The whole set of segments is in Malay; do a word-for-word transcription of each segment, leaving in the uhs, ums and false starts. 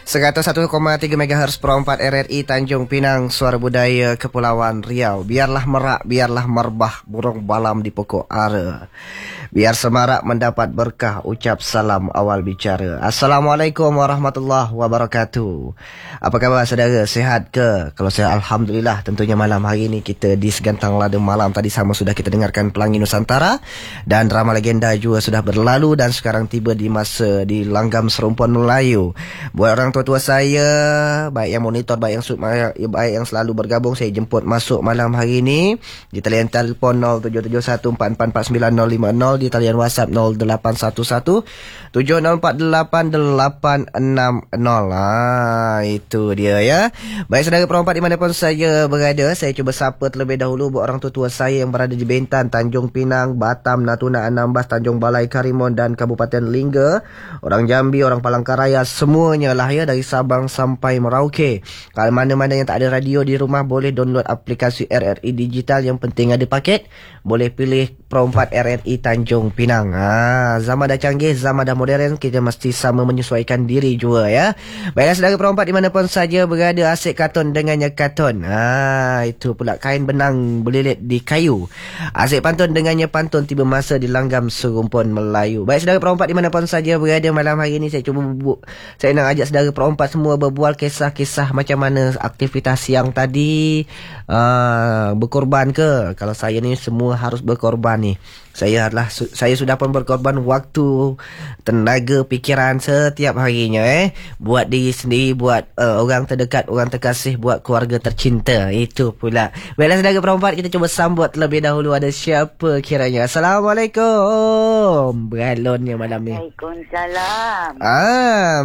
seratus satu koma tiga megahertz Pro empat R R I Tanjung Pinang, Suara Budaya Kepulauan Riau. Biarlah merak, biarlah merbah burung balam di pokok ara. Biar semarak mendapat berkah, ucap salam awal bicara. Assalamualaikum warahmatullahi wabarakatuh. Apa khabar saudara? Sihat ke? Kalau saya alhamdulillah. Tentunya malam hari ini kita di Segantang Lada malam tadi sama sudah kita dengarkan Pelangi Nusantara dan drama legenda juga sudah berlalu, dan sekarang tiba di masa di langgam serumpun Melayu. Buat orang tua-tua saya, baik yang monitor, baik yang baik yang selalu bergabung, saya jemput masuk malam hari ini di talian telefon nol tujuh tujuh satu empat empat empat sembilan nol lima nol, di talian WhatsApp nol lapan satu satu tujuh nol empat lapan lapan enam nol. Ah, itu dia ya. Baik saudara perempat dimanapun saya berada, saya cuba sapa terlebih dahulu buat orang tua-tua saya yang berada di Bintan, Tanjung Pinang, Batam, Natuna, Anambas, Tanjung Balai, Karimun dan Kabupaten Lingga, orang Jambi, orang Palangkaraya, semuanya lah ya, dari Sabang sampai Merauke. Kalau mana-mana yang tak ada radio di rumah, boleh download aplikasi R R I Digital, yang penting ada paket. Boleh pilih Pro empat R R I Tanjung Pinang. Ha, zaman dah canggih, zaman dah moden, kita mesti sama menyesuaikan diri juga ya. Baiklah saudara Pro empat dimanapun saja berada, asyik kartun dengannya kartun. Ha, itu pula kain benang berlilit di kayu. Asyik pantun dengannya pantun, tiba masa di langgam serumpun Melayu. Baik saudara Pro empat dimanapun saja berada, malam hari ini saya cuba bu- saya nak ajak saudara Pro empat semua berbual kisah-kisah macam mana aktivitas siang tadi. Uh, berkorban ke? Kalau saya ni semua harus berkorban ni. Saya adalah saya sudah pun berkorban waktu, tenaga, fikiran setiap harinya eh buat diri sendiri, buat uh, orang terdekat, orang terkasih, buat keluarga tercinta. Itu pula. Baiklah saudara perempat, kita cuba sambut terlebih dahulu. Ada siapa kiranya? Assalamualaikum. Beralonnya malam ni. Waalaikumsalam. Ah,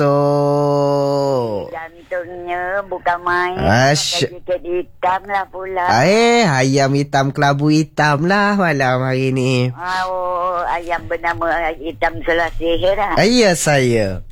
masuk. Jantungnya bukan main. Asy- Pakai hitam lah pula. Eh, ayam hitam kelabu hitam lah malam hari ni. Oh, ayam bernama hitam selasih lah. Ayah saya.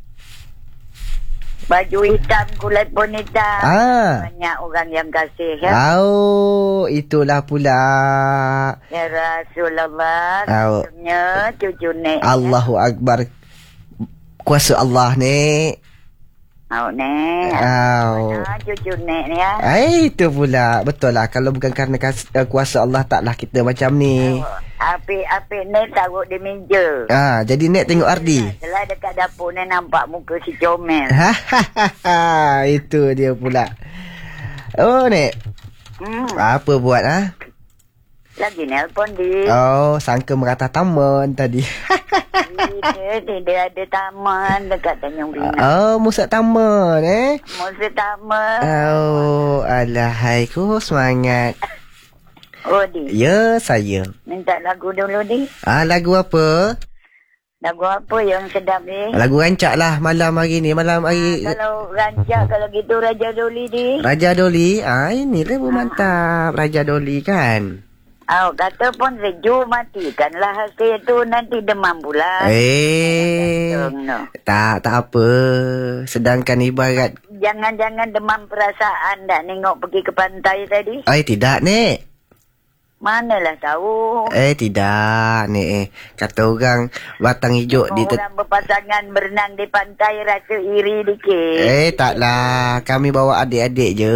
Baju hitam, kulit pun hitam. Ah. Banyak orang yang kasih ya. Oh, itulah pula. Ya Rasulullah. Oh. Cucunya, cucu nek. Allahu Akbar. Kuasa Allah ni. Oh, nek. Oh. Mana cucu nek ni ya. Eh, itu pula. Betul lah. Kalau bukan kerana kas- uh, kuasa Allah, taklah kita macam ni. Oh, api-api nek taruh di meja. Ah, jadi Nek tengok Ardi. Setelah dekat dapur ni nampak muka si comel. Hahaha, itu dia pula. Oh, Nek. Hmm. Apa buat ah? Lagi nelpon di. Oh, sangka merata taman tadi. Tidak, tidak ada taman dekat Tanjung Pinang. Oh, musak taman eh. Musa taman. Oh, alahai ku semangat. Oh, di. Ya, saya. Minta lagu dulu, di. Ah, lagu apa? Lagu apa yang sedap, di? Lagu rancak lah malam hari ni. Malam hari Ah, kalau rancak, kalau gitu Raja Doli, di. Raja Doli. Ah, ini lah mantap. Raja Doli kan. Oh, kata pun sejuk matikanlah hasil tu, nanti demam pula. Eh, Jantung, no. tak, tak apa. Sedangkan ibarat. Jangan-jangan demam perasaan dah nengok pergi ke pantai tadi. Eh, tidak, Nek. Manalah tahu. Eh, tidak, Nek. Eh. Kata orang batang hijau di... Orang berpasangan berenang di pantai rasa iri dikit. Eh, taklah. Kami bawa adik-adik je.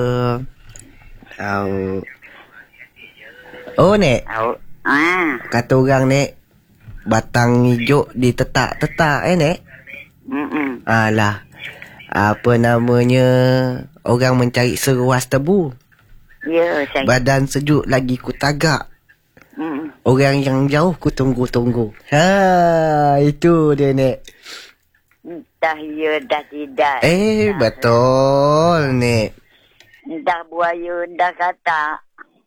Tahu. Oh, Nek. Tahu. Ah. Kata orang, Nek, batang hijau ditetak-tetak, eh, Nek? Mm-mm. Alah. Apa namanya? Orang mencari seruas tebu. Ya, saya. Badan sejuk lagi ku tagak. Mm. Orang yang jauh ku tunggu-tunggu. Ha, itu dia, Nek. Entah ya, entah tidak. Eh, entah, betul, Nek. Entah buaya, entah kata.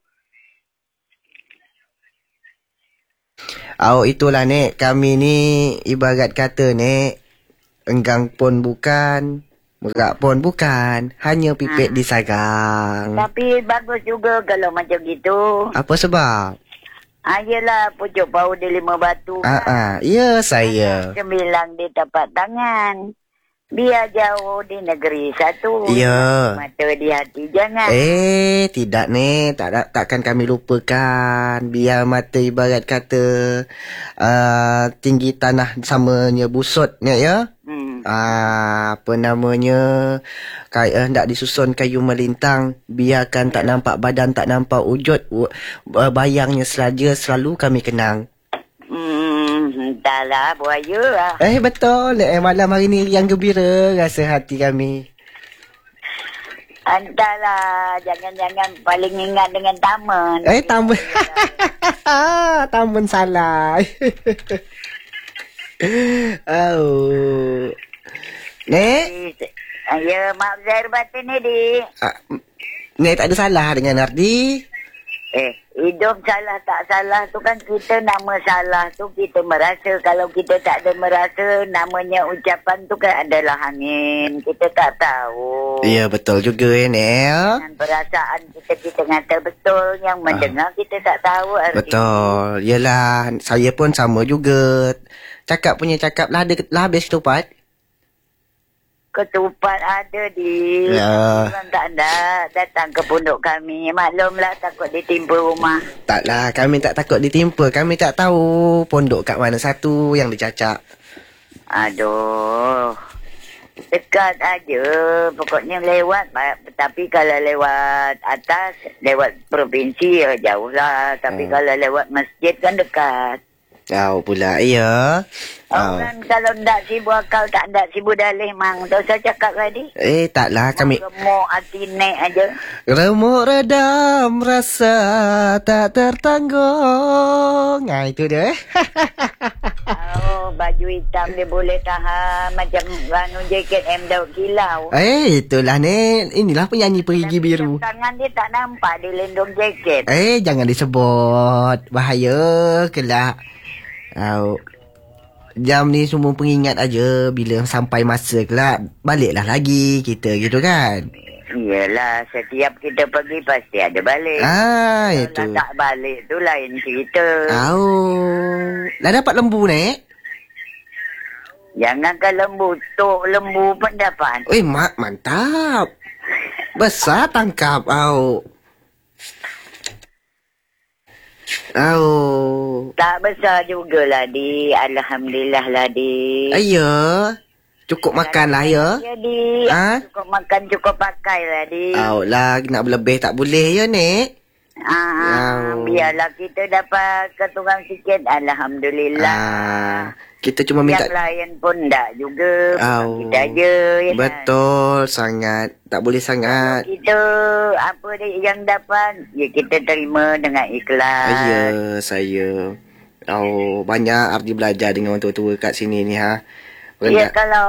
Oh, itulah, Nek. Kami ni ibarat kata, Nek, enggang pun bukan, merak pun bukan, hanya pipit Ha. di sarang. Tapi bagus juga kalau macam gitu. Apa sebab? Ah, yelah, pucuk bau di lima batu. Ah, ah, ya saya. Sembilan di tapak tangan. Biar jauh di negeri satu. Ya. Mata di hati jangan. Eh, tidak, Nek. Tak, tak, takkan kami lupakan. Biar mata ibarat kata uh, tinggi tanah samanya busut, Nek, ya? Hmm. Ah, apa namanya? Kayak eh, hendak disusun kayu melintang, biarkan tak nampak badan, tak nampak wujud, w- uh, bayangnya saja selalu kami kenang. Hmm, entahlah buaya lah. Eh betul, eh malam hari ni yang gembira rasa hati kami. Entahlah, jangan-jangan paling ingat dengan taman. Eh taman. Taman salah. Oh. Nek, Ya, maaf zahir batin ni, Dik. ah, Nek tak ada salah dengan Ardi. Eh, hidup salah tak salah tu kan kita nama salah tu kita merasa. Kalau kita tak ada merasa, namanya ucapan tu kan adalah angin. Kita tak tahu. Ya betul juga ya Nek. Dengan perasaan kita, kita kata betul. Yang mendengar kita tak tahu arti. Betul. Yelah, saya pun sama juga. Cakap punya cakap lah, ada, lah habis ketupat. Ketupat ada di Ya. orang tak ada datang ke pondok kami. Maklumlah takut ditimpa rumah. Taklah, kami tak takut ditimpa. Kami tak tahu pondok kat mana satu yang dicacak. Aduh. Dekat aja. Pokoknya lewat. Tapi kalau lewat atas, lewat provinsi ya jauh lah. Tapi Hmm. kalau lewat masjid kan dekat. Tahu pula, ya. Oh. Orang kalau ndak sibuk akal, tak ndak sibuk dalih mang. Tak usah cakap tadi. Eh, taklah kami... Remuk hati naik aja. Remuk redam rasa tak tertanggung. Ah, itu dia. Oh, baju hitam dia boleh tahan. Macam ranu jaket M Daud Kilau. Eh, itulah ni. Inilah penyanyi perigi biru. Tangan dia tak nampak di lendong jaket. Eh, jangan disebut. Bahaya kelak. Oh. Jam ni semua pengingat aja. Bila sampai masa kelak, baliklah lagi kita gitu kan. Iyalah, setiap kita pergi pasti ada balik. Ah, Kalau itu. tak balik tu lain cerita. Oh. Dah dapat lembu ni? Jangankan lembu, tok lembu pun dapat. Eh, mak mantap. Besar tangkap. Oh. Oh. Tak besar jugalah, Di. Alhamdulillah lah, Di. Ayo. Cukup makan lah ya. Ya, Di. Ha? Cukup makan, cukup pakai lah, Di. Oh lah, nak berlebih tak boleh ya, Nek. Ah, Oh. biarlah kita dapat keturang sikit. Alhamdulillah. Ah, kita cuma minta... Yang lain pun tak juga. Bukan Oh. kita aja. Ya. Betul, sangat. Tak boleh sangat. Kita apa dia yang dapat, ya kita terima dengan ikhlas. Ya, saya. Oh, banyak Ardi belajar dengan orang tua-tua kat sini ni, ha. Ya, Rendah. kalau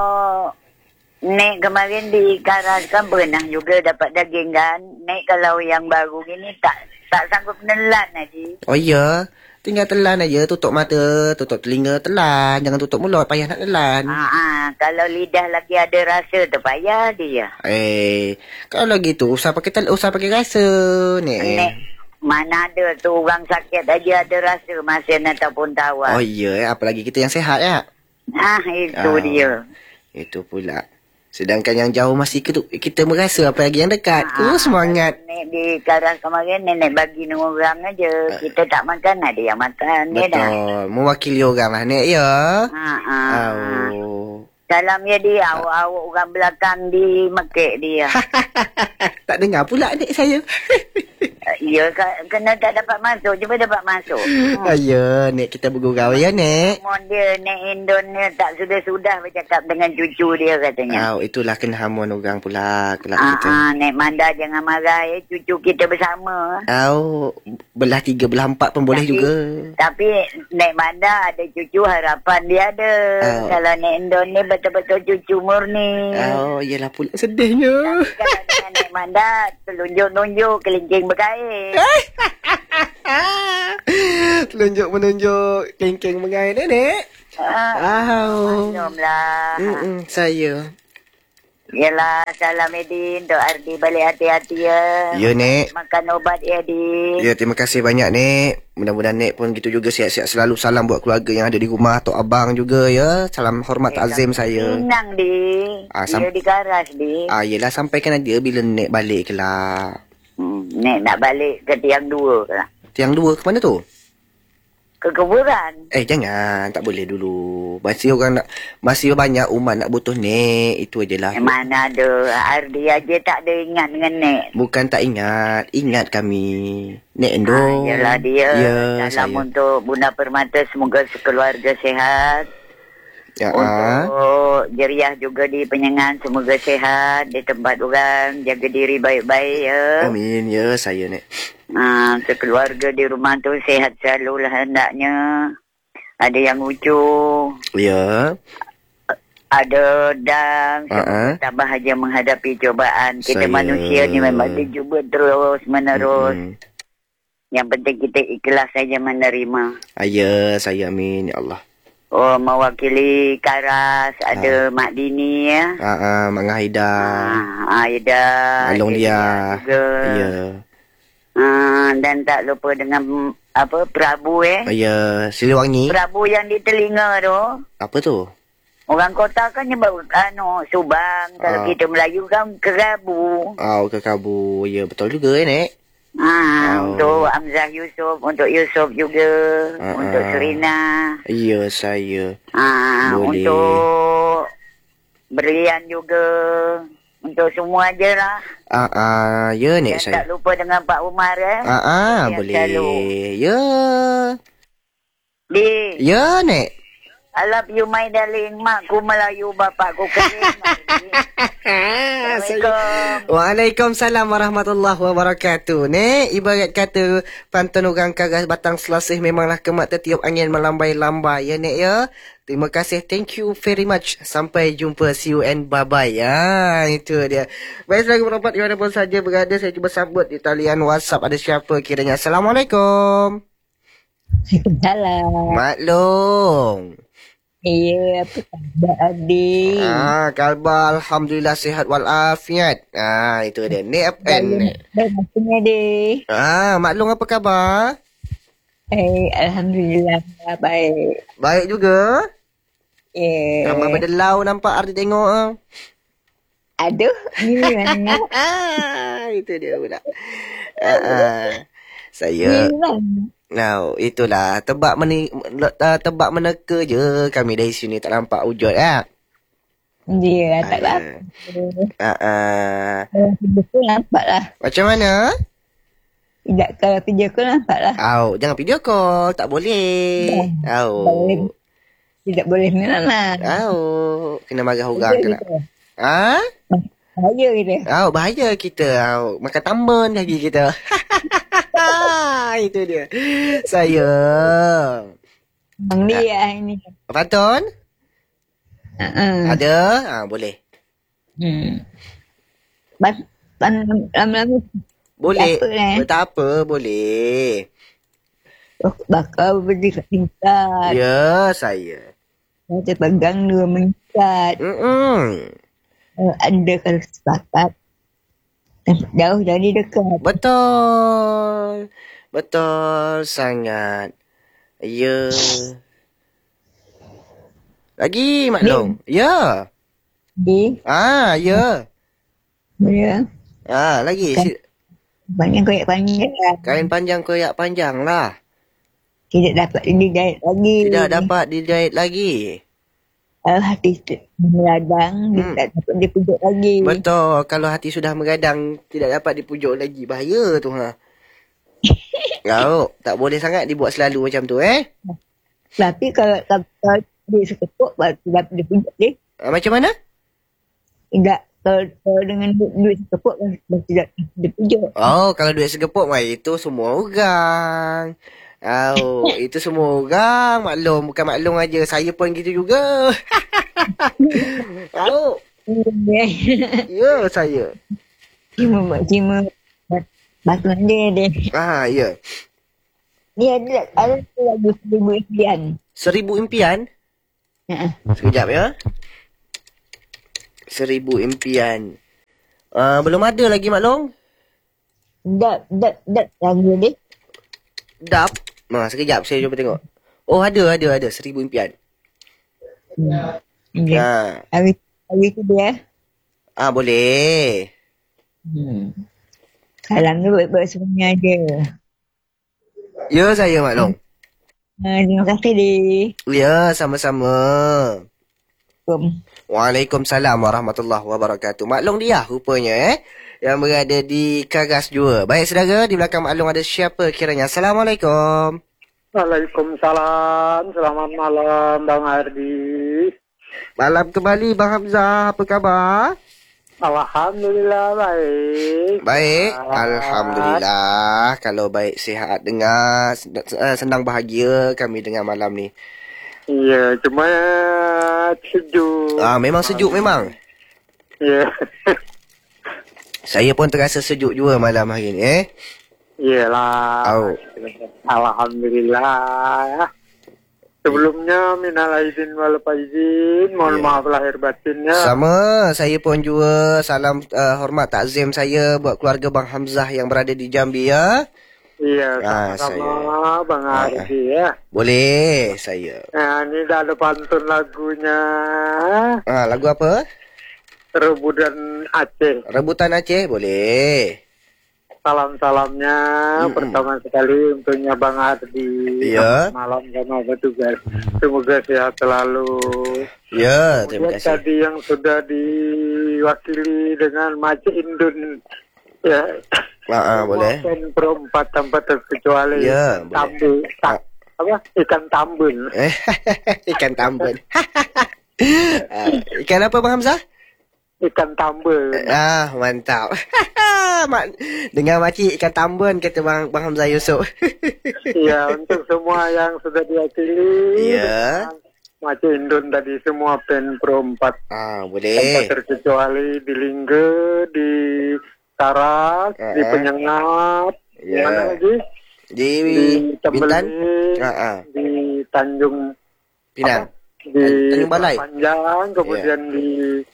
Nek kemarin di Karas kan pernah juga dapat daging kan. Nek kalau yang baru ni tak tak sanggup nelan lagi. Oh ya, tinggal telan aja. Tutup mata, tutup telinga, telan. Jangan tutup mulut, payah nak telan. Ah, ah, kalau lidah lagi ada rasa tu payah dia. Eh, kalau gitu, usah pakai tel, usah pakai rasa, Nek. Nek, mana ada tu orang sakit aja ada rasa masin ataupun tawar. Oh iya, apalagi kita yang sehat ya. Ah, itu Ah. dia. Itu pula. Sedangkan yang jauh masih kita, kita merasa, apalagi yang dekat. Ah, Oh, semangat. Nek di Karas kemarin nenek bagi dengan orang aja. Kita tak makan, ada yang makan. Ya dah. Betul. Mewakili orang lah, Nek, ya. Ah, ah. Oh. Salam ya dia, awak-awak orang belakang di Mekek dia. Tak dengar pula, Nek, saya. Ya, ka- kena tak dapat masuk. Cuba dapat masuk. Hmm. Ayo, Nek, kita bergurau ya, Nek. Mon dia, Nek Indon ni tak sudah-sudah bercakap dengan cucu dia katanya. Oh, itulah kena hamun orang pula. Kelak Ah, kita. ah, Nek Manda jangan marah ya. Cucu kita bersama. Oh, belah tiga, belah empat pun boleh Tapi- juga. Tapi Nek Manda ada cucu, harapan dia ada. Oh. Kalau Nek Indon ni betul-betul cucu murni. Oh, iyalah pula sedihnya. Tapi kalau dengan Nek Manda, telunjuk-nunjuk kelingking berkait. Telunjuk menunjuk kengkeng mengai nenek. Ah, Oh. Maklumlah. Mm-mm, saya. Yalah, salam Edi untuk Ardi balik hati-hati ya. Ya, Nek. Makan obat ya, Di. Ya, terima kasih banyak, Nek. Mudah-mudahan Nek pun gitu juga sihat-sihat selalu. Salam buat keluarga yang ada di rumah, Tok Abang juga ya. Salam hormat azim saya. Senang, Di. Ah, Dia sam- di Karas, Di. Ah, yelah, sampaikan dia bila Nek balik ke lah. Hmm, Nek nak balik ke tiang dua lah. Tiang dua ke mana tu? ke kuburan. Eh jangan, tak boleh dulu. Masih orang nak, masih banyak umat nak butuh nek. Itu ajalah. Eh, mana ada. Ardi aja tak ada ingat dengan Nek. Bukan tak ingat, ingat kami. Nek Endo. Ah, yalah dia. Ya, Salam saya. untuk Bunda Permata, semoga sekeluarga sehat. Ya, ah. Untuk Jeriah juga di Penyengan, semoga sehat di tempat orang. Jaga diri baik-baik ya. Amin, ya saya Nek. Ah, sekeluarga di rumah tu sehat selalu lah hendaknya. Ada yang lucu. Ya. Ada dan Uh-uh. tabah aja menghadapi cobaan. Kita Saya- manusia ni memang dicuba terus menerus. Hmm. Yang penting kita ikhlas saja menerima. Ah, ya, saya amin ya Allah. Oh, mewakili Karas ada Mak Dini ya. Ah, ah, Mak Haida. Ah, Aida. Along ada dia. juga. Ya. Ah, dan tak lupa dengan apa Prabu eh. Ya, Siliwangi. Prabu yang di telinga tu. Apa tu? Orang kota kan nyebut anu Subang. Kalau Ah. kita Melayu kan Kerabu. Oh, ke Kabu. Ya, betul juga eh, Nek. Ah, Oh. untuk Hamzah Yusof, untuk Yusof juga, Ah, untuk ah. Serina. Ya, saya. Ah, Boleh. untuk Berlian juga. Untuk semua je lah. Ah, ah, ya Nek Dan saya. tak lupa dengan Pak Umar eh. Ah, ah, Yang boleh. selalu. Ya. Di, Ya, Nek. I love you my darling. Makku Melayu, bapakku kering. Assalamualaikum. Waalaikumsalam warahmatullahi wabarakatuh. Nek, ibarat kata pantun orang Karas Batang Selasih memanglah kemat tertiup angin melambai-lambai ya Nek ya. Terima kasih. Thank you very much. Sampai jumpa. See you and bye-bye. Ya, itu dia. Baik, selagi berempat di mana pun saja berada, saya cuba sambut di talian WhatsApp. Ada siapa kiranya? Assalamualaikum. Waalaikumsalam. Maklum. Iya, apa khabar adik? Ah, kalba alhamdulillah sihat walafiat. Ah, itu dia. Nek apa Nek? Dan maksudnya deh. Ah, maklum apa khabar? Eh, Alhamdulillah baik. Baik juga. Eh, Nama berdelau nampak Ardi tengok ah. aduh, ni mana? Ah, itu dia pula. Ah, ah. Saya Ni mana? Now, itulah tebak meni uh, tebak meneka je kami dari sini tak nampak wujud ah. Dia tak Ah, apa. Ah, ah. Kalau kerja ku nampak lah. Macam mana? Tidak, kalau kerja ku nampak lah. Au, jangan video call, tak boleh. Au. Tak boleh. Tidak boleh mana. Au, kena marah orang kena. Ah? Bahaya kita. Au, bahaya kita. Au, makan tambun lagi kita. Itu dia. Saya. Bang dia ini. Pantun? Uh-uh. Ada? Ah, boleh. Hmm. Ban, ban, lama-lama Boleh. Tak apa, eh? Tak apa, boleh. bakal berdiri kat tingkat. Ya, saya. Saya pegang dua mengikat. Mm-mm. Uh, anda kalau sepakat. Tempat jauh jadi dekat. Betul. Betul sangat. Ya. Lagi, Mak Long. Ya. Di, Ah, ya. ya. Ah, lagi. Si- Banyak koyak panjang. Kain panjang koyak panjang lah. Tidak dapat dijahit lagi. Tidak dapat dijahit lagi. Kalau hati meradang, Hmm. tidak dapat dipujuk lagi. Betul. Kalau hati sudah megadang, tidak dapat dipujuk lagi. Bahaya tu, ha. Kau, tak boleh sangat dibuat selalu macam tu, eh? Tapi kalau, kalau, kalau dia sekepuk, baru dapat dipujuk dia. Ah, macam mana? Tidak. Kalau, kalau dengan duit, duit sekepuk, baru baru tidak dipujuk. Oh, kalau duit segepuk, mah itu semua orang. Oh, itu semua orang. Maklum, bukan maklum aja. Saya pun gitu juga. Oh, ya saya. Cuma, cuma, bantuan dia, dia. Ah, ya. Dia ada, ada lagu seribu impian. Seribu impian. Ha. Sekejap ya. Seribu impian. Uh, belum ada lagi, Maklong. Dap, dap, dap lagu dia. Dap. Nah, sekejap saya cuba tengok. Oh, ada, ada, ada. Seribu impian. Hmm. Dia. Ah, Hari, hari tu dia. ah boleh. Hmm. Kalang dia buat-buat semuanya je. Ya, saya, Maklong. Uh, terima kasih, Dik. Ya, sama-sama. Assalamualaikum. Waalaikumsalam warahmatullahi wabarakatuh. Mak Long dia rupanya eh. Yang berada di Kagas Jua. Baik saudara, di belakang Mak Long ada siapa kiranya? Assalamualaikum. Waalaikumsalam. Selamat malam Bang Ardi. Malam kembali Bang Hamzah. Apa khabar? Alhamdulillah baik. Baik. Sehat. Alhamdulillah. Kalau baik sihat dengar. Senang bahagia kami dengar malam ni. Iya, cuma sejuk. Ah, memang sejuk memang. Iya. Saya pun terasa sejuk juga malam hari ni eh. Iyalah. Oh. Alhamdulillah. Sebelumnya minal aidin wal faizin, mohon Ya. maaf lahir batinnya. Sama, saya pun juga salam uh, hormat takzim saya buat keluarga Bang Hamzah yang berada di Jambi ya. Iya, Ah, sama-sama Bang Ah, Ardi ya. Boleh saya. Nah, ini dah ada pantun lagunya. Ah, lagu apa? Rebutan Aceh. Rebutan Aceh, boleh. Salam-salamnya Mm-mm. pertama sekali untuknya Bang Ardi. Iya. Malam sama petugas. Semoga sehat selalu. Ya, terima Kemudian kasih. tadi yang sudah diwakili dengan Maci Indun. Ya. Ah, ah, boleh. Maupun perempat tanpa terkecuali. Ya, boleh. Tambul. Ta- apa? Ikan tambun. Eh, ikan tambun. Ah, ikan apa Bang Hamzah? Ikan tambun. Ah, mantap. Mak, dengar makcik ikan tambun kata Bang Bang Hamzah Yusof. Ya, untuk semua yang sudah diwakili. Ya. Maci Indun tadi semua pen perempat. Ah, Tanpa boleh. terkecuali di Lingge, di Tarak, di Ah. Penyengat, di Ya. mana lagi? Di Di Bintan, Tembeling, Ah, ah. di Tanjung Pinang. di Tanjung Balai. Panjang, kemudian di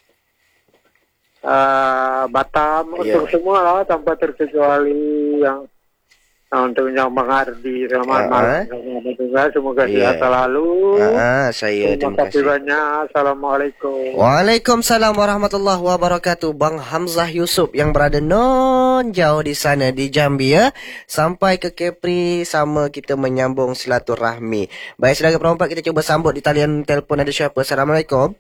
uh, Batam, Ya. untuk semua lah tanpa terkecuali yang nah, untuk yang Bang Ardi, selamat Ah, malam, selamat bertugas, semoga Ya. sehat selalu. Ah, ah, saya Terima terima kasih kasih. banyak. Assalamualaikum. Waalaikumsalam warahmatullahi wabarakatuh. Bang Hamzah Yusof yang berada non jauh di sana di Jambi ya. Sampai ke Kepri sama kita menyambung silaturahmi. Baik saudara perempat, kita cuba sambut di talian telefon ada siapa. Assalamualaikum.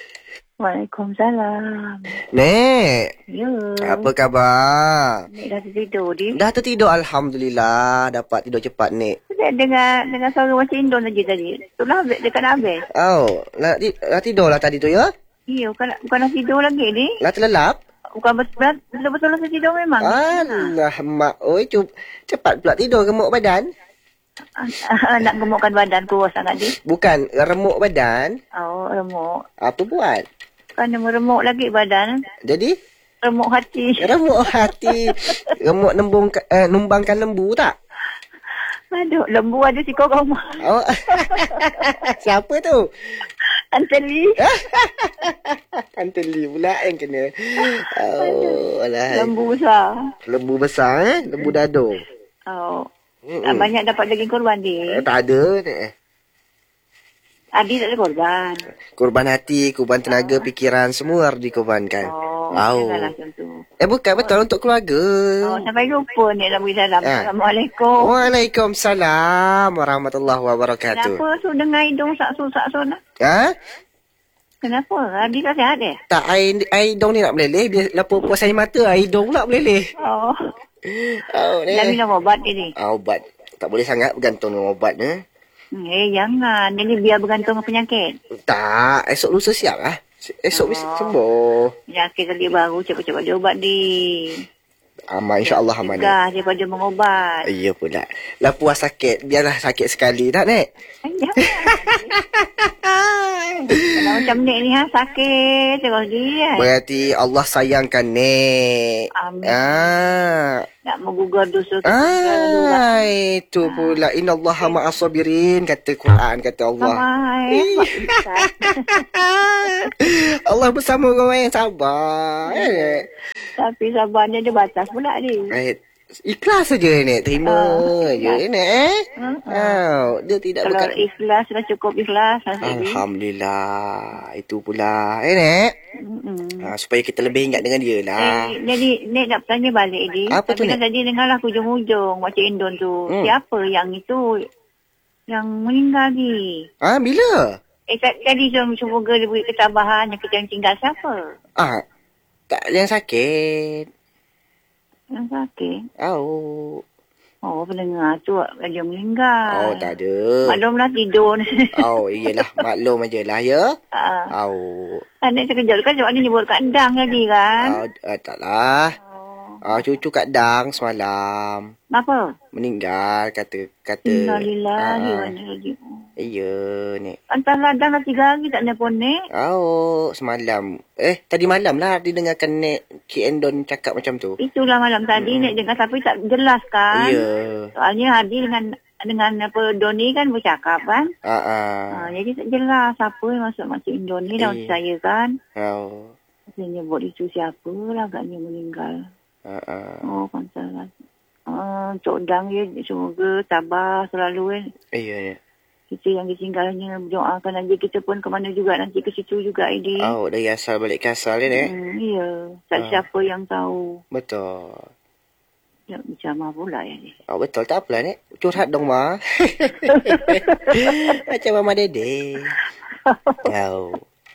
Waalaikumsalam. Nek, Ya. apa khabar? Nek dah tertidur, Dik. Dah tertidur Alhamdulillah. Dapat tidur cepat Nek. Saya dengar dengar suara macam Indon lagi tadi. Itulah habis dekat nak habis. Oh, dah, di- dah tidur lah tadi tu ya? Ya, bukan bukan nak tidur lagi ni. Dah terlelap? Bukan betul betul betul tidur memang. Alah, mak. Oi, cup, cepat pula tidur gemuk badan. Ah, nak gemukkan badan kuat sangat, Dik. Bukan, remuk badan. Oh, remuk. Apa buat? Kan meremuk lagi badan. Jadi, Remuk hati. remuk hati. Remuk nembung, eh, numbangkan lembu tak? Aduh, lembu ada si korang. Oh. Siapa tu? Anteli. Anteli pula yang kena. Oh, alah. Lembu besar. Lembu besar eh? Lembu dado. Oh. Mm-mm. Mm. Banyak dapat daging korban, Eh, Dik. tak ada. Eh. Adi tak ada korban. Korban hati, korban tenaga, fikiran, semua harus dikorbankan. Oh, Au. janganlah macam tu. Eh, bukan. Betul untuk keluarga. Oh, sampai lupa ni nak beri salam. Ah. Assalamualaikum. Waalaikumsalam warahmatullahi wabarakatuh. Kenapa tu dengar hidung saksu-saksu nak? Ha? Kenapa? Adi tak sihat dia? Tak, air, air hidung ni nak meleleh. Dia lapar puas air mata, air hidung pula meleleh. Oh. Oh, Dah ni. minum obat ini. Ah, ubat. Tak boleh sangat bergantung dengan ubat ni. Hmm, eh, jangan. Ini biar bergantung dengan penyakit. Tak, esok lusa siap lah. Esok Oh. bisa sembuh. Penyakit kali baru cepat-cepat dia ubat di. Aman, insyaAllah aman. Nek. Cegah daripada mengobat. Ya pula. Lah puas sakit, biarlah sakit sekali tak, Nek? Eh, jangan. Kalau macam Nek ni ha, sakit terus dia. Berarti Allah sayangkan, Nek. Amin. Ah. Nak menggugah dosa kita. Ah, itu pula. Inna Allaha ma'asabirin, kata Quran, kata Allah. Hai. Allah bersama orang yang sabar. Eh, Tapi sabarnya ada batas pula ni. eh, ikhlas saja, Nek. Terima Ah, je, Nek. Eh? Hmm. Oh, dia tidak Kalau berkata. ikhlas dah cukup ikhlas. Alhamdulillah. Itu pula. Eh, Nek. Mm-mm. Ha, supaya kita lebih ingat dengan dia lah. Eh, jadi, Nek nak tanya balik ni. Apa tu, Tapi kan Nek? tadi dengarlah hujung-hujung macam Indon tu. Hmm. Siapa yang itu Yang meninggal ni. Ah, bila? Eh, tadi, tadi semoga dia beri ketabahan yang kita tinggal siapa? Ah, tak yang sakit. Yang sakit. Oh. Oh, pendengar tu dia meninggal. Oh, tak ada. Maklumlah tidur ni. Oh, iyalah. Maklum aje lah, ya. Ah. Oh. Anak sekejap kan sebab dia nyebut kat Endang tadi kan. Oh, uh, taklah. Oh. Oh, cucu kat Dang semalam. Apa? Meninggal, kata. kata. Innalillahi wa Ah, inna ilaihi raji'un. iya, ni. Antar ladang dah tiga hari tak nelfon ni. Oh, semalam. Eh, tadi malam lah dia dengarkan Nek Cik Endon cakap macam tu. Itulah malam tadi Hmm. Nek dengar tapi tak jelas kan. Ya. Soalnya Hadi dengan dengan apa Doni kan bercakap kan. Ah, ah. Ha, jadi tak jelas siapa yang masuk Makcik Indon ni dalam Eh. saya kan. Oh. Saya nyebut itu siapa lah agaknya meninggal. Ah, ah. Oh, pantas lah. Uh, Cok Dang ya, semoga tabah selalu kan. Iya, ya. Kita yang ditinggalnya berdoakan aja kita pun ke mana juga nanti ke situ juga ini. Oh, dari asal balik ke asal ni, Nek. Hmm, iya, tak Ah. siapa yang tahu. Betul. Ya, bercama pula ya ni. Oh, betul. Tak apalah, Nek. Curhat dong, Ma. Macam Mama Dede. Oh.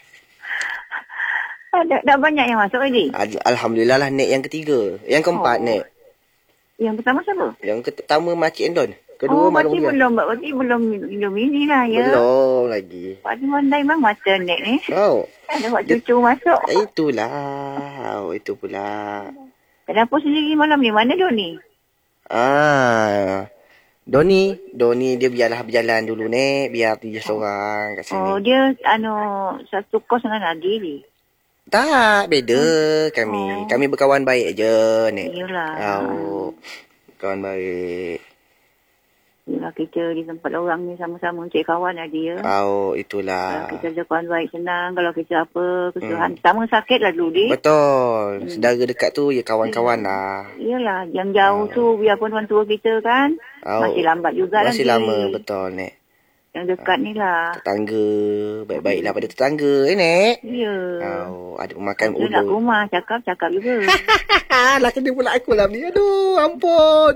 Dah, dah banyak yang masuk tadi. Al- Alhamdulillah lah, Nek. Yang ketiga. Yang keempat, Oh. Nek. Yang pertama siapa? Yang pertama, Makcik Endon. Kedua, oh, Mak berarti Rulia. belum, berarti belum belum ini lah ya. Belum lagi. Pak Mandai memang mata Nek ni. Oh. Ada buat cucu masuk. Itulah. Oh, itu pula. Kenapa sendiri malam ni? Mana Doni? Ah. Doni, Doni dia biarlah berjalan dulu, Nek. Biar dia seorang kat sini. Oh, dia anu satu kos dengan Adi ni. Tak, beda kami. Oh. Kami berkawan baik je, Nek. Iyalah. Oh. Kawan baik. Yalah kita di tempat orang ni sama-sama cik kawan Adi ya. Oh, Kalau itulah. kita ada kawan baik senang. Kalau kita apa kesusahan. Sama sakit lah dulu di. Betul. Saudara dekat tu ya kawan-kawan lah. Iyalah. Yang jauh tu biarpun orang tua kita kan. Oh. Masih lambat juga Masih nanti. lama, betul, Nek. Yang dekat ni lah. Tetangga. Baik-baiklah pada tetangga, eh, Nek. Ya. Oh, ada makan Dia nak ulu. rumah cakap-cakap juga. Lah kena pula aku lah ni. Aduh, ampun.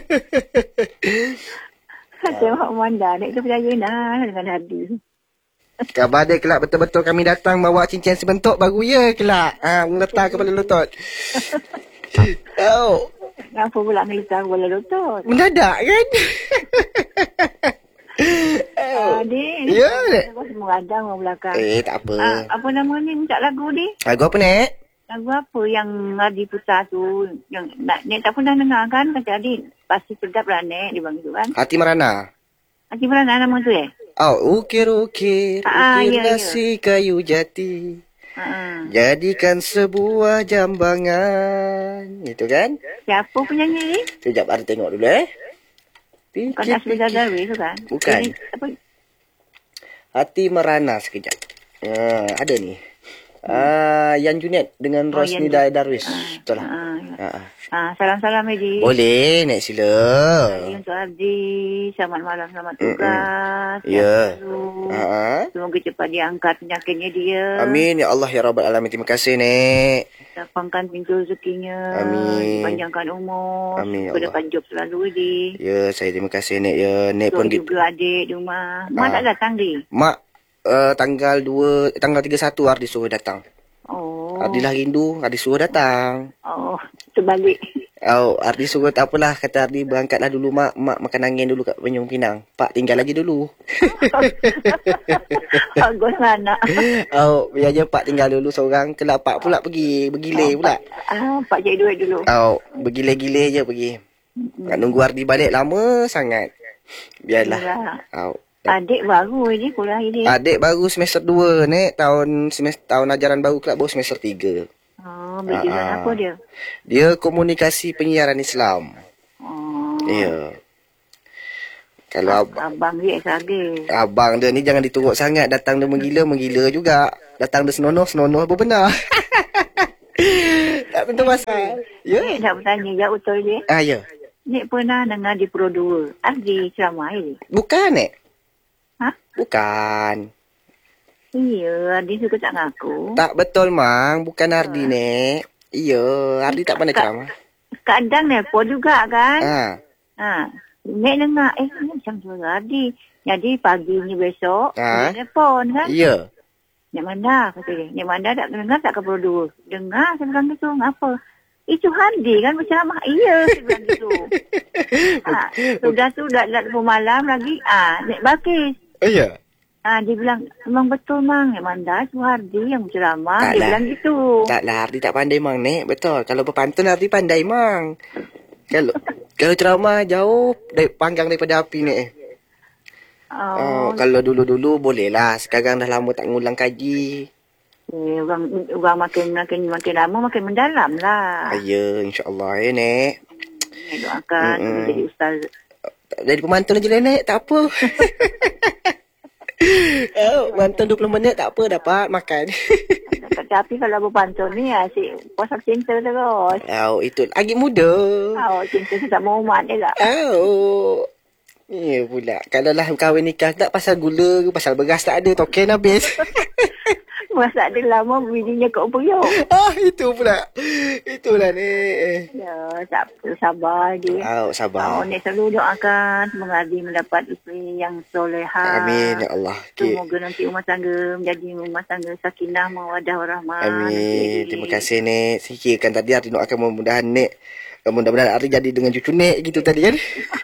Tengok Manda. Nek tu percaya nah dengan Hadi. Kabar dia kelak betul-betul kami datang bawa cincin sebentuk baru ya kelak. Ha, meletak kepala lutut. Oh, Kenapa pula ngelitah bola lutut? mendadak kan? Ah, Dik. Ya, Nek. Aku semua radang orang belakang. Eh, tak apa. Ah, apa nama ni? Minta lagu ni? Lagu apa, Nek? Lagu apa yang Hadi putar tu? Yang nak, Nek tak pernah dengar kan? Kata Hadi, pasti sedap lah Nek. Dia bang tu kan? Hati Merana. Hadi pernah nama tu eh? Oh, ukir-ukir, Ah, ukir ya, ya. nasi kayu jati. Ha. Jadikan sebuah jambangan. Itu kan? Siapa penyanyi ni? Sekejap, ada tengok dulu eh. Bukan Asli Dadawi tu kan? Bukan. Ini, apa? Hati Merana sekejap. Uh, ada ni. Ah, Yan Junet dengan Oh, Rosni Yan Dar- Darwis. Betul lah. Ah, ya. Ah, ah. Ah, salam-salam Hadi. Boleh, Nek sila. Jadi untuk Hadi, selamat malam, selamat tugas. Ya. Sehat selalu. Ah, ah. Semoga cepat diangkat penyakitnya dia. Amin ya Allah ya Rabbal Alamin. Terima kasih, Nek. Lapangkan pintu rezekinya. Amin. Dipanjangkan umur. Amin, ya Semoga Allah. dapat job selalu Hadi. Ya, saya terima kasih, Nek. Ya, Nek Untuk pun gitu. juga adik di rumah. Mak Ah. tak datang di? Mak, uh, tanggal dua, tanggal tiga puluh satu Ardi suruh datang. Oh. Ardi lah rindu, Ardi suruh datang. Oh, terbalik. Oh, Ardi suruh tak apalah. Kata Ardi berangkatlah dulu, Mak. Mak makan angin dulu kat Tanjung Pinang. Pak tinggal lagi dulu. Bagus anak. Oh, biar je Pak tinggal dulu seorang. Kelak Pak pula pergi. Bergilai pula. Ah, Pak cari duit dulu. Oh, bergilai-gilai je pergi. Nak nunggu Ardi balik lama sangat. Biarlah. Yalah. Oh. Adik baru ini kuliah ini. Adik baru semester dua, Nek. Tahun semester, tahun ajaran baru kelak baru semester tiga. Oh, berjurusan Ah, ah. apa dia? Dia komunikasi penyiaran Islam. Oh. Ya. Kalau ab- Abang dia S A G. abang dia ni jangan diturut sangat. Datang dia menggila, menggila juga. Datang dia senonoh, senonoh pun benar. Tak tentu pasal. Ya. Nek nak bertanya, jawab betul je. Ah, ya. Nek pernah dengar di Pro dua. Ardi ceramah ini. Bukan, Nek. Ha? Bukan. Iya, Ardi suka tak ngaku. Tak betul, Mang. Bukan Ardi, Nek. Iya, Ardi tak pernah ceramah. Kadang nelpon juga kan? Ha. Ha. Nek dengar, eh ini macam suara Ardi. Jadi pagi ni besok, Ha? dia telefon kan. Ya. Nek Manda, kata dia. Nek Manda tak dengar tak ke produs? Dengar, saya bilang gitu. Ngapa? Itu Hardi kan berceramah. Iya, saya bilang gitu. ha, sudah tu, dah, dah dah malam lagi. Ah, Nek Bakis. Oh, ya. Ah, dia bilang, memang betul mang. Nek Manda, itu Hardi yang berceramah. Tak Dia lah. bilang gitu. Taklah, Ardi tak pandai, Mang, Nek. Betul. Kalau berpantun, Ardi pandai, Mang. Kalau kalau ceramah jauh, dari, panggang daripada api, Nek. Oh, Oh, kalau dulu-dulu boleh lah. Sekarang dah lama tak ngulang kaji. eh, orang, orang makin, makin, makin lama, makin mendalam lah. Ya, insyaAllah ya, Nek. Nek doakan, Mm-mm. jadi ustaz. Jadi pemantun aja lah, Nek. Tak apa. Oh, pemantun dua puluh minit tak apa. Dapat makan. Tapi kalau berpantun ni, asyik puasa cinta terus. Oh, itu lagi muda. Oh, cinta sama umat je lah. Oh. Ya pula. Kalau lah kahwin nikah tak pasal gula ke, pasal beras tak ada. Token habis. Masa ada lama bininya kau puyuk. Ah, itu pula. Itulah, Nek. Ya, tak apa, sabar je. Oh, sabar. Oh, Nek selalu doakan semoga Adi mendapat isteri yang soleha. Amin, ya Allah. Okay. Semoga nanti rumah tangga menjadi rumah tangga sakinah, mawadah, warahmah. Amin. Terima kasih, Nek. Sikirkan tadi Ardi doakan mudah-mudahan, Nek. Mudah-mudahan Ardi jadi dengan cucu Nek gitu tadi kan.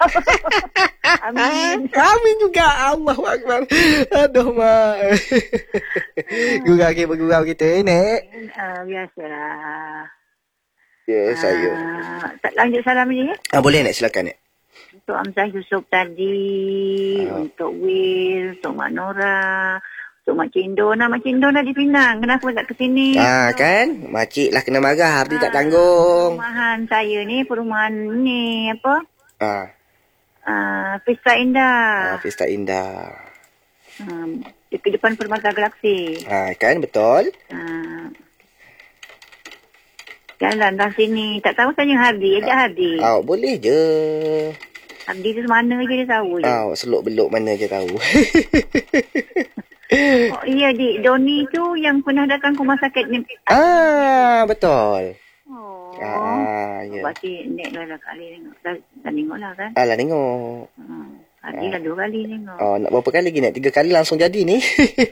Amin. Amin juga. Allahu Akbar. Aduh, Mak. Gurau kita bergurau kita, eh, Nek. Uh, biasalah. Ya, saya. Uh, tak lanjut salam je ya. Ah, boleh, Nek. Silakan, Nek. Untuk Amzah Yusof tadi, Ah. untuk Will, untuk Mak Nora, untuk Mak Cindo. Nah, Mak Cindo dah di Penang. Kenapa tak ke sini? Ah, kan? Makcik lah kena marah. Ardi tak tanggung. Perumahan saya ni, perumahan ni, apa? Ah, Uh, Pesta Indah. ah Pesta Indah. Um, di depan Permata Galaksi. Ah, kan? Betul? Uh, jalan dah sini. Tak tahu tanya Hardi. Ajak Hardi. Ah, boleh je. Hardi tu mana je dia tahu je. Ah, seluk-beluk mana je tahu. Oh iya, Dik. Doni tu yang pernah datang ke rumah sakit ni. Ah, betul. Oh. Ah, ya. Berarti Nek dah, dah kali tengok. Dah, dah tengok lah kan. Alah, tengok. Hmm. Hardi dah dua kali tengok. Oh, nak berapa kali lagi, Nek? Tiga kali langsung jadi ni.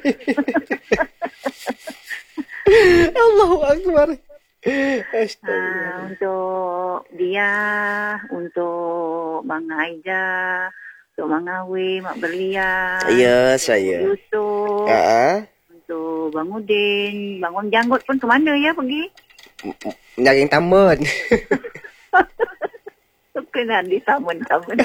Allahu Akbar. Astaga. Ah, untuk dia, untuk Bang Aida, untuk Bang Awi, Mak Berlian, Ya, saya. Yusuf, Ah, untuk Bang Udin, Bang Om Janggut pun ke mana ya pergi? Nyari taman. Kena di taman-taman.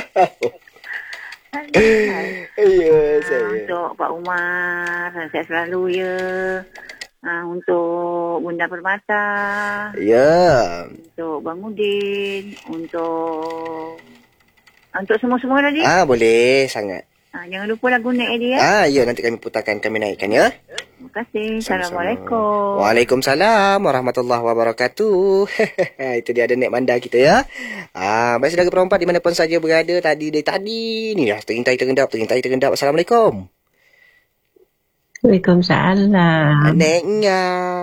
Ya, saya. Untuk Pak Umar, saya selalu ya. Ah, untuk Bunda Permata, Ya. untuk Bang Udin, untuk untuk semua-semua tadi. Ah, boleh sangat. Ah, jangan lupa lagu Nek Edi ya. Ah, ya, nanti kami putarkan, kami naikkan ya. Terima kasih. Sama-sama. Assalamualaikum. Waalaikumsalam warahmatullahi wabarakatuh. Itu dia ada Nek Manda kita ya. Ah, baik saudara perempuan dimanapun saja berada tadi dari tadi ni dah terintai terendap, terintai terendap. Assalamualaikum. Waalaikumsalam. Neknya.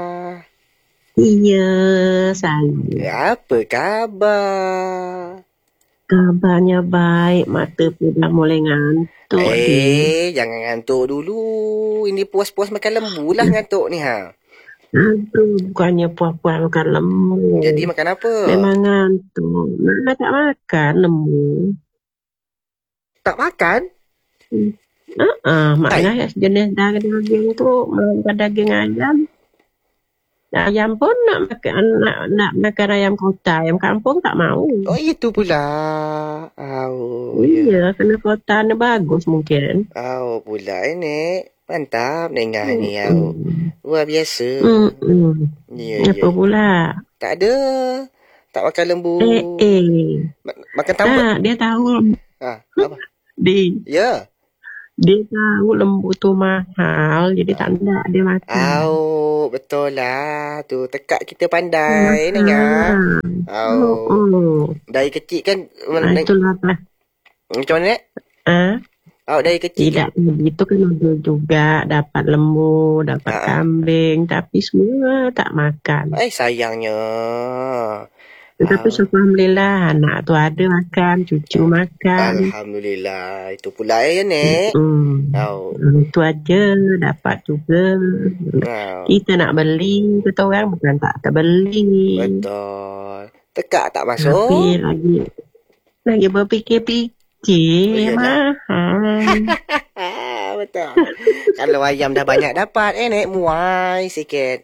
Iya, saya. Apa khabar? Kabarnya baik, mata pun mulai ngantuk. Eh, jangan ngantuk dulu. Ini puas-puas makan lembu lah ngantuk ni ha. Aduh, bukannya puas-puas makan lembu. Jadi makan apa? Memang ngantuk. Memang tak makan lembu. Tak makan? Uh-uh, maknanya jenis daging tu makan daging ayam. Ayam pun nak makan nak, nak makan ayam kota, ayam kampung tak mau. Oh, itu pula. Oh, Iya, kena kota ni bagus mungkin. Oh, pula eh, Nek. Mantap, Nengah ni. Oh. Luar biasa. Hmm. Ya, Apa ya. pula? Tak ada. Tak makan lembu. Eh, eh. Ma- makan tambah. Ah, dia tahu Ah, apa? di Ya. dia tahu lembu tu mahal, jadi tak nak dia makan. Oh, betul lah. Tu, tekak kita pandai, Nengah. Oh, Oh. oh. Dari kecil kan. Ah, Neng- itulah apa. Macam mana, Nek? Ah, Oh, dari kecil. tidak begitu kan ada juga dapat lembu, dapat Ah. kambing, tapi semua tak makan. Eh, sayangnya. Tetapi Ah. alhamdulillah anak tu ada makan, cucu makan. Alhamdulillah. Itu pula ya, Nek. Hmm. Oh. Itu aja dapat juga. Oh. Kita nak beli, kata orang bukan tak terbeli. Betul. Tekak tak Tapi masuk? lagi lagi berfikir-fikir Oh, iyalah. mahal. Ah, betul. Kalau ayam dah banyak dapat, eh, Nek, muai sikit.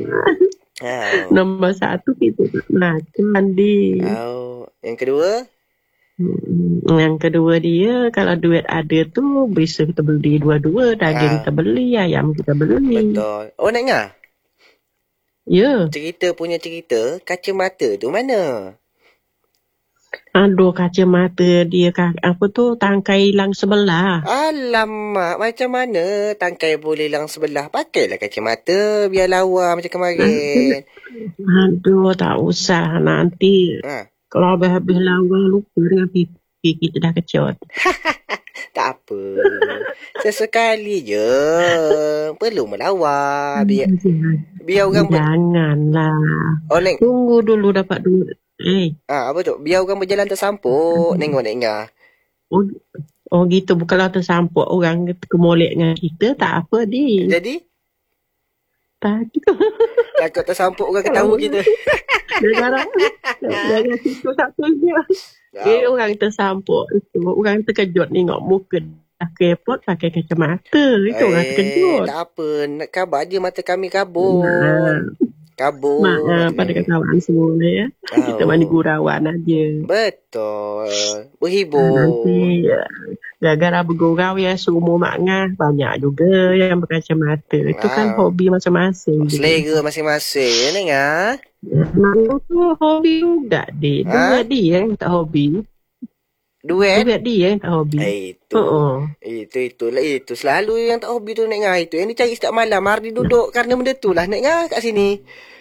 Oh. Nombor satu kita tak makan di. Oh. Yang kedua? Hmm, Yang kedua dia kalau duit ada tu bisa kita beli dua-dua, daging Ah. kita beli, ayam kita beli. Betul. Oh, Nek Ngah, Ya, cerita punya cerita, kacamata tu mana? aduh kacamata dia kak, apa tu tangkai hilang sebelah. Alamak, macam mana tangkai boleh hilang sebelah? Pakailah kacamata biar lawa macam kemarin. Aduh tak usah nanti Ha, kalau habis-habis lawa lupa dengan pipi kita dah kecut. tak apa. Sesekali je. Perlu melawa. Biar, biar orang... Ber... Janganlah. Oh, Nek. Tunggu dulu dapat duit. Eh, Ah, apa tu? Biar orang berjalan tersampuk. Nengok, Nek Ngah. oh, oh gitu. Kalau tersampuk orang kemolek dengan kita, tak apa di. Jadi, Tak. takut tersampuk orang ketawa kita. Jangan jangan situ satu je. Eh, orang tersampuk itu, orang terkejut tengok muka dah kepot pakai kacamata. Itu orang terkejut. Eh, tak apa. Nak khabar je mata kami kabur. Kabur. Maaf pada kawan semua ya. Kita Oh. mani gurauan aja. Betul. Nanti Berhibur. ya, gara-gara bergurau ya seumur makna banyak juga yang berkacamata. Itu kan Ah. hobi masing-masing. Selera masing-masing. Ya, Nek Ngah. Makna tu hobi juga dia. Ha? Duit dia yang tak hobi. Duet. Duit dia yang tak hobi. Eh, itu. Oh. Itu, itulah. Itu selalu yang tak hobi tu, Nek Ngah. Itu yang dicari setiap malam. Hari duduk kerana benda tu lah, Nek Ngah, kat sini.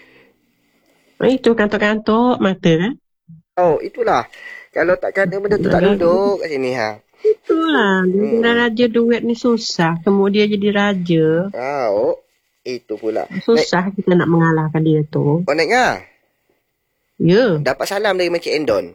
Itu kantor-kantor mata kan. Oh, itulah. Kalau tak kerana benda tu tak duduk kat sini, ha. Itulah. Hmm. Dia raja duit ni susah. Kemudian dia jadi raja. Oh, itu pula. Susah kita nak mengalahkan dia tu. Oh, Nek Ngah. Ya. Dapat salam dari Makcik Endon.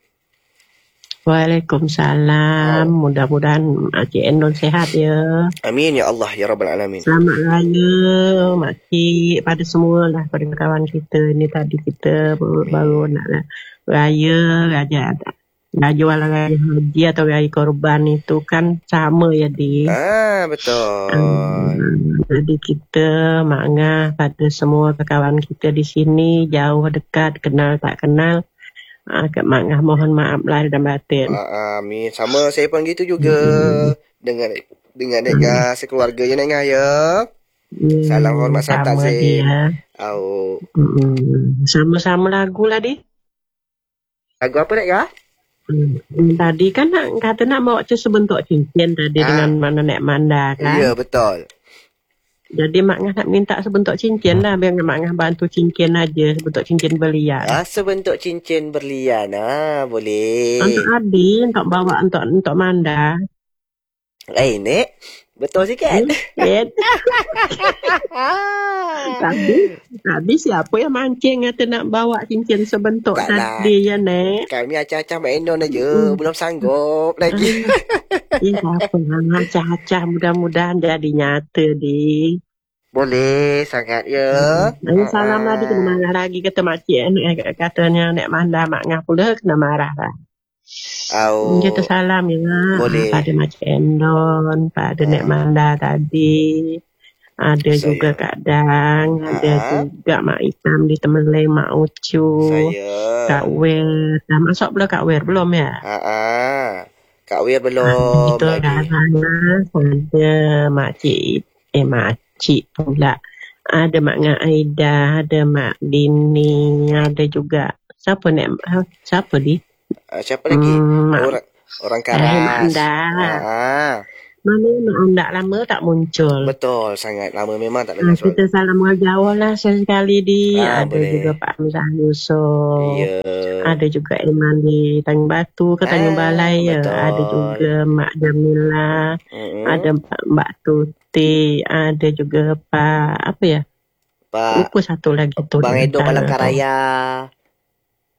Waalaikumsalam. Mudah-mudahan Makcik Endon sehat ya. Amin, ya Allah, ya Rabbal Alamin. Selamat raya Makcik pada semua lah, pada kawan kita ni. Tadi kita baru, baru nak lah raya raja Raya wala raya haji atau raya korban itu kan sama ya di. Ah, betul. Hmm, jadi kita makna pada semua kawan kita di sini, jauh dekat, kenal tak kenal, ah, Kak Mak Ngah mohon maaf lahir dan batin. Ah, amin. Sama saya pun gitu juga. Dengan dengan Nek Ngah sekeluarga je, Nek Ngah ya. Hmm, Salam hormat serta sama Zee. dia. Oh. Hmm, sama-sama lagu lah di. Lagu apa, Nek Ngah? Hmm, tadi kan nak, kata nak bawa je sebentuk cincin tadi Ah. dengan mana Nek Manda kan. Ya, betul. Jadi Mak Ngah nak minta sebentuk cincin lah, biar Mak Ngah bantu cincin aja, sebentuk cincin belian. Ah, sebentuk cincin berlian. Ah, boleh. Untuk Adi, untuk bawa untuk untuk Manda. Eh, Nek. Betul sikit. Eh, Tadi, tadi siapa yang mancing kata nak bawa cincin sebentuk Tak lah. tadi ya Nek? Kami acah-acah Mak Endon aja. Belum sanggup lagi. Eh, apa lah, acah-acah mudah-mudahan jadi nyata di. Boleh, sangat ya. Ayo salam lagi kena marah lagi kata makcik eh, katanya Nek Manda Mak Ngah pula kena marah lah. Oh. Kita salam ya Boleh. pada Makcik Endon, pada Nek Manda tadi. Ada Saya. juga Kak Dang, ada Ah. juga Mak Itam di Temelai, Mak Ucu, Saya. Kak Wer. Dah masuk belum Kak Wer? Belum ya? Ah, ah. Kak Wir Ah, belum itu lagi. darahnya ada Makcik, eh Makcik pula. Ada Mak Ngah Aida, ada Mak Dini, ada juga. Siapa Nek? ha, Siapa di? Ah, siapa lagi? Hmm, Mak Orang orang Eh, Mak Karas. Anda. Ah, Mana Mak Anda lama tak muncul. betul, sangat lama memang tak Ah, dengar suara. kita salam orang Jawa lah sekali di. Ah, ada boleh. juga Pak Hamzah Yusof. Ya. Ada juga Iman di Tanjung Batu ke Tanjung Ah, Balai ya. betul. Ada juga Mak Jamila. Mm-mm. Ada Mbak, Mbak Tuti. Ada juga Pak apa ya? Pak Lupa satu lagi tu. Bang dia Edo antara tu. Palangkaraya.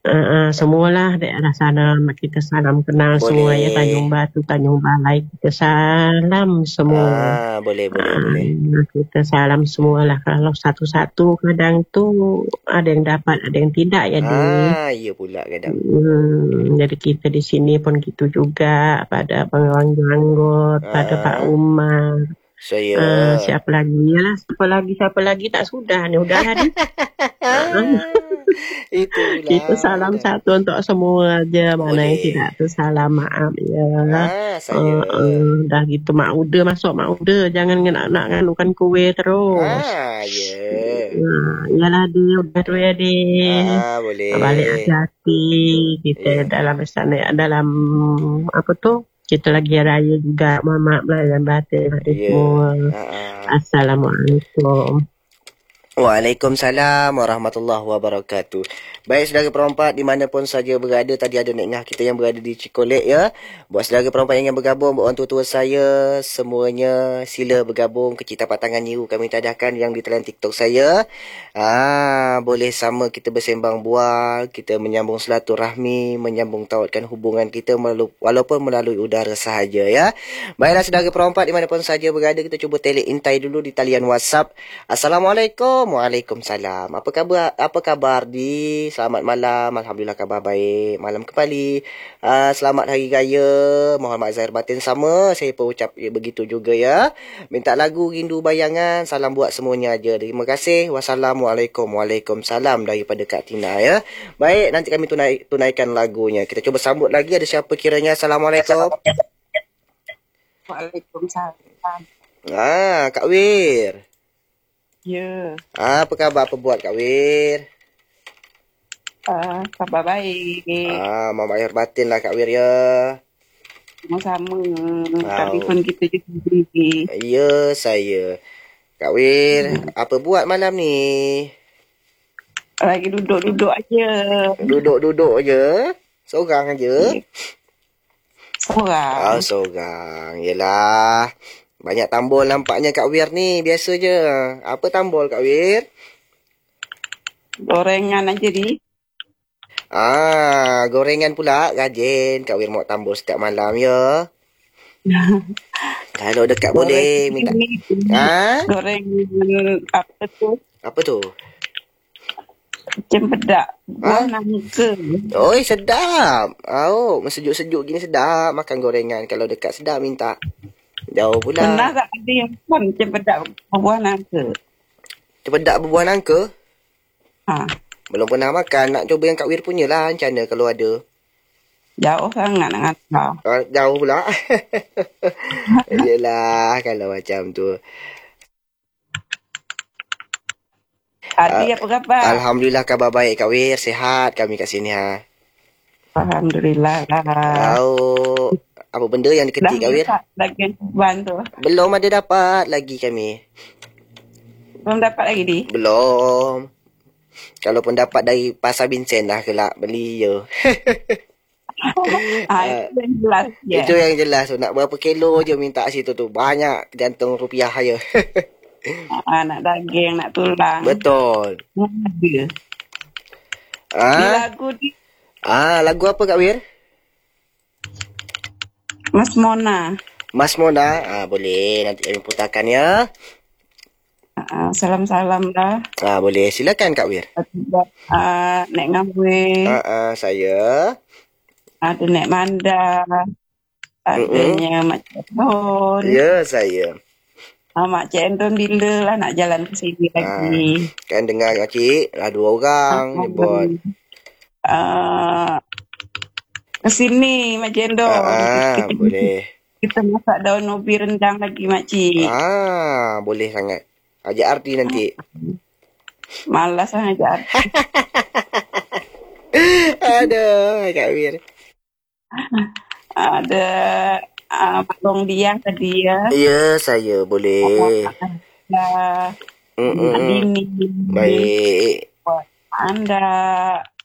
Uh, uh, semualah daerah sana kita salam kenal semua ya, Tanjung Boleh. Batu, Tanjung Balai kita salam semua. Ah, boleh, boleh, boleh. Ah, kita salam semualah. Kalau satu-satu kadang tu ada yang dapat, ada yang tidak ya, Di. Ah, ya pula kadang. Hmm, jadi kita di sini pun gitu juga pada Bang Janggot, pada Pak Ah, Umar. saya. Ah, siapa lagi? Yalah, siapa lagi, siapa lagi tak sudah ni. Udahlah, Di. Ah. Itulah. Kita salam dah. satu untuk semua aja. Mana yang Boleh. tidak tersalam, maaf ya. Ah, saya. Uh, uh, dah gitu mak uda masuk mak uda. Jangan nak nak nganukan kuih terus. Ah, ya. Nah, yalah dia udah tu ya dia. Ah, boleh. Balik hati-hati kita Ya. dalam sana dalam apa tu? Kita lagi raya juga. Mohon maaf lah dan batin pada Ya. semua. Ah, ah. Assalamualaikum. Waalaikumsalam warahmatullahi wabarakatuh. Baik saudara perempat dimanapun saja berada, tadi ada Nek Ngah kita yang berada di Cikolek ya. Buat saudara perempat yang ingin bergabung, buat orang tua-tua saya semuanya sila bergabung ke Cita Patangan Nyiru kami tadahkan yang di talian TikTok saya. Ah, boleh sama kita bersembang bual, kita menyambung silaturahmi, menyambung tauatkan hubungan kita melalui, walaupun melalui udara sahaja ya. Baiklah saudara perempat dimanapun saja berada, kita cuba tele intai dulu di talian WhatsApp. Assalamualaikum. Waalaikumsalam. Apa khabar? Apa khabar Di? Selamat malam. Alhamdulillah khabar baik. Malam kembali. Uh, selamat hari raya. Muhammad Zahir batin sama. Saya pun ucap ya, begitu juga ya. Minta lagu Rindu Bayangan. Salam buat semuanya aja. Terima kasih. Wassalamualaikum. Waalaikumsalam daripada Kak Tina ya. Baik, nanti kami tunai, tunaikan lagunya. Kita cuba sambut lagi. Ada siapa kiranya? Assalamualaikum. Waalaikumsalam. Ah, Kak Wir. Ya, Ah, apa khabar? Apa buat Kak Wir? uh, khabar baik. Ah, Mama Air batin lah Kak Wir ya. Sama-sama. Wow. Tapi pun kita juga sendiri. Ya, saya. Kak Wir, apa buat malam ni? Lagi duduk-duduk aja. Duduk-duduk je? Seorang aja? Ah, Seorang. seorang. Yelah. Banyak tambol nampaknya Kak Wir ni. Biasa je. Apa tambol Kak Wir? Gorengan aja di. Ah, gorengan pula. Rajin. Kak Wir mau tambol setiap malam ya. Kalau dekat boleh minta. Ha? Goreng apa tu? Apa tu? Cempedak. Buah nangka. Oi, sedap. Oh, sejuk-sejuk gini sedap. Makan gorengan. Kalau dekat sedap minta. Jauh pula. Pernah tak ada yang pun cempedak buah nangka? Cempedak berbuah nangka? Ha. Belum pernah makan. Nak cuba yang Kak Wir punya lah. Macam mana kalau ada? Jauh sangat nak hantar. Oh, jauh pula. Yelah, kalau macam tu. Adi apa khabar? Alhamdulillah khabar baik Kak Wir. Sihat kami kat sini ha. Alhamdulillah lah. Oh, apa benda yang diketik Kak Wir? Lagi ban tu. Belum ada dapat lagi kami. Belum dapat lagi di? Belum. Kalau pun dapat dari Pasar Vincent lah kelak beli je. Ah, itu yang jelas je. Itu yang jelas. Nak berapa kilo je minta situ tu. Banyak jantung rupiah je. Ah, nak daging, nak tulang. Betul. Ada. Ah, Di lagu di ah, lagu apa Kak Wir? Mas Mona. Mas Mona. Ah, boleh. Nanti kami putarkan ya. Ah, salam-salam lah. Ah, boleh. Silakan Kak Wir. Ah, Nek Ngabwe. Ah, ah, saya. Ada Nek Manda. Adanya Mak Cik Endon. Ya, saya. Ah, Mak Cik Endon bila lah nak jalan ke sini lagi. Kan dengar Cik. Lah dua orang. Nyebut. Ah, ke sini Mak Cik Endon. Ah, ah, boleh. Kita masak daun ubi rendang lagi Makcik. Ah, boleh sangat. Ajak Arti nanti. Malas lah ajak. Aduh, Kak Wir. Ada uh, Mak Long Diang tadi ya. Ya, saya boleh. Ya. Mm-mm. Mak Dini. Baik. Anda.